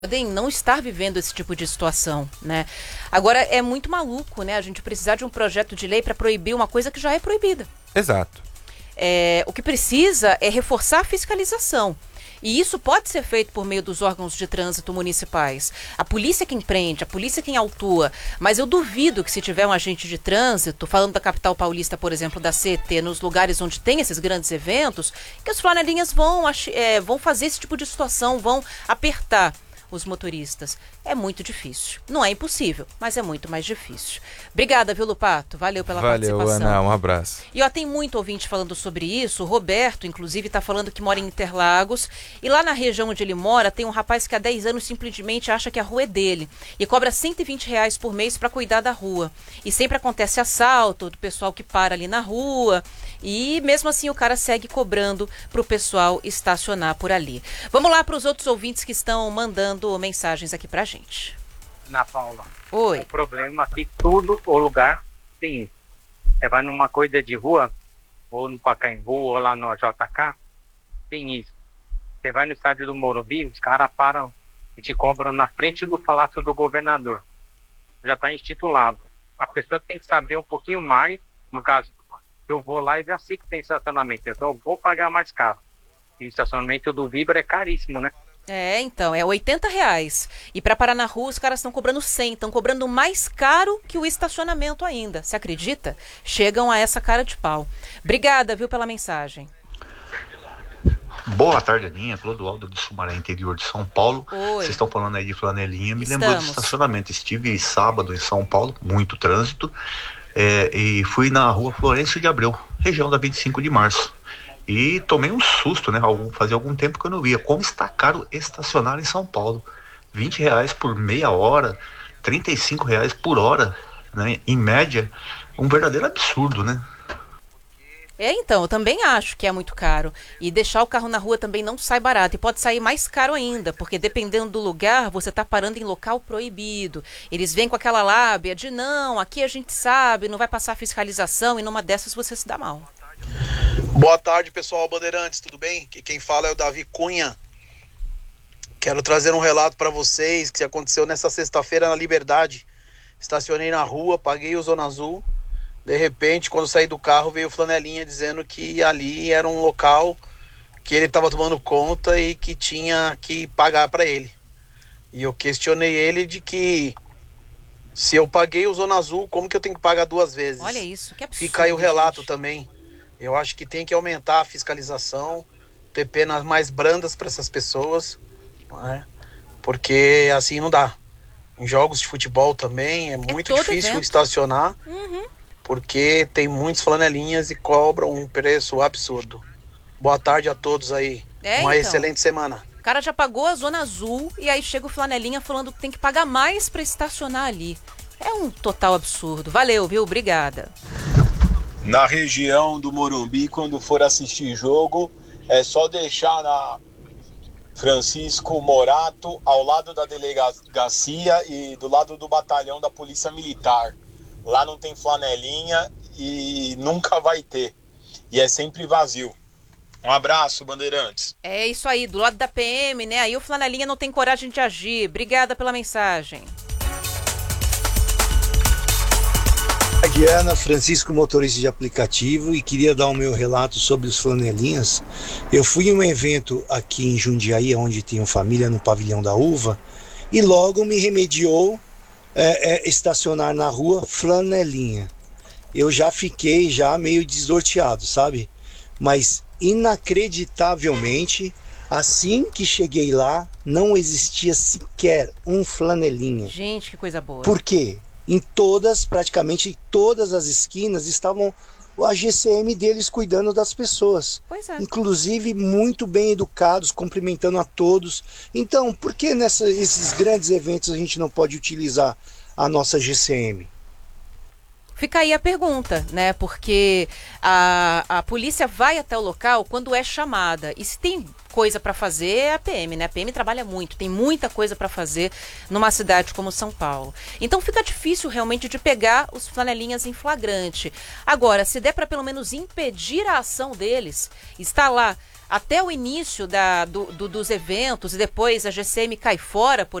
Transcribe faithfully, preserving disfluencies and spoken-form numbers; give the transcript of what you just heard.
podem não estar vivendo esse tipo de situação, né? Agora, é muito maluco, né? A gente precisar de um projeto de lei para proibir uma coisa que já é proibida. Exato. É, o que precisa é reforçar a fiscalização. E isso pode ser feito por meio dos órgãos de trânsito municipais. A polícia é quem prende, a polícia é quem autua. Mas eu duvido que se tiver um agente de trânsito, falando da capital paulista, por exemplo, da C E T, nos lugares onde tem esses grandes eventos, que as flanelinhas vão, é, vão fazer esse tipo de situação, vão apertar os motoristas. É muito difícil. Não é impossível, mas é muito mais difícil. Obrigada, viu, Lupato? Valeu pela Valeu, participação. Ana, um abraço. E ó, tem muito ouvinte falando sobre isso. O Roberto, inclusive, está falando que mora em Interlagos. E lá na região onde ele mora, tem um rapaz que há dez anos simplesmente acha que a rua é dele. E cobra cento e vinte reais por mês para cuidar da rua. E sempre acontece assalto do pessoal que para ali na rua. E mesmo assim o cara segue cobrando para o pessoal estacionar por ali. Vamos lá para os outros ouvintes que estão mandando mensagens aqui para a gente. Na Paula. Oi. O problema é que tudo o lugar tem isso. Você vai numa coisa de rua, ou no Pacaembu, ou lá no J K, tem isso. Você vai no estádio do Morumbi, os caras param e te cobram na frente do Palácio do Governador. Já está instituído. A pessoa tem que saber um pouquinho mais, no caso, eu vou lá e já sei que tem estacionamento, então eu vou pagar mais caro. E o estacionamento do Vibra é caríssimo, né? É, então, é oitenta reais. E para parar na rua, os caras estão cobrando cem, estão cobrando mais caro que o estacionamento ainda. Você acredita? Chegam a essa cara de pau. Obrigada, viu, pela mensagem. Boa tarde, Aninha. Clodoaldo do Sumaré, interior de São Paulo. Oi. Vocês estão falando aí de flanelinha, me Estamos. lembrou do estacionamento. Estive sábado em São Paulo, muito trânsito, é, e fui na rua Florencio de Abreu, região da vinte e cinco de março. E tomei um susto, né? Fazia algum tempo que eu não via. Como está caro estacionar em São Paulo. vinte reais por meia hora, trinta e cinco reais por hora, né? Em média, um verdadeiro absurdo, né? É, então, eu também acho que é muito caro. E deixar o carro na rua também não sai barato. E pode sair mais caro ainda, porque dependendo do lugar, você está parando em local proibido. Eles vêm com aquela lábia de não, aqui a gente sabe, não vai passar fiscalização, e numa dessas você se dá mal. Boa tarde, pessoal Bandeirantes, tudo bem? Que quem fala é o Davi Cunha. Quero trazer um relato para vocês que aconteceu nessa sexta-feira na Liberdade. Estacionei na rua, paguei o Zona Azul. De repente, quando saí do carro, veio o Flanelinha dizendo que ali era um local que ele estava tomando conta e que tinha que pagar para ele. E eu questionei ele de que se eu paguei o Zona Azul, como que eu tenho que pagar duas vezes? Olha isso, que absurdo. Fica aí o relato gente. também. Eu acho que tem que aumentar a fiscalização, ter penas mais brandas para essas pessoas, né? Porque assim não dá. Em jogos de futebol também é, é muito difícil evento. estacionar, uhum. porque tem muitos flanelinhas e cobram um preço absurdo. Boa tarde a todos aí. É, Uma então. excelente semana. O cara já pagou a Zona Azul e aí chega o Flanelinha falando que tem que pagar mais para estacionar ali. É um total absurdo. Valeu, viu? Obrigada. Na região do Morumbi, quando for assistir jogo, é só deixar na Francisco Morato, ao lado da delegacia e do lado do batalhão da Polícia Militar. Lá não tem flanelinha e nunca vai ter. E é sempre vazio. Um abraço, Bandeirantes. É isso aí, do lado da P M, né? Aí o Flanelinha não tem coragem de agir. Obrigada pela mensagem. Diana, Francisco, motorista de aplicativo, e queria dar o meu relato sobre os flanelinhas. Eu fui em um evento aqui em Jundiaí, onde tinha família, no Pavilhão da Uva, e logo me remediou é, é, estacionar na rua flanelinha. Eu já fiquei já meio desnorteado, sabe? Mas inacreditavelmente, assim que cheguei lá, não existia sequer um flanelinha. Gente, que coisa boa. Por quê? Em todas, praticamente todas as esquinas, estavam a G C M deles cuidando das pessoas. Pois é. Inclusive muito bem educados, cumprimentando a todos. Então, por que nesses grandes eventos a gente não pode utilizar a nossa G C M? Fica aí a pergunta, né? Porque a, a polícia vai até o local quando é chamada. E se tem coisa para fazer, é a P M, né? A P M trabalha muito, tem muita coisa para fazer numa cidade como São Paulo. Então fica difícil realmente de pegar os flanelinhas em flagrante. Agora, se der para pelo menos impedir a ação deles, está lá até o início da, do, do, dos eventos e depois a G C M cai fora, por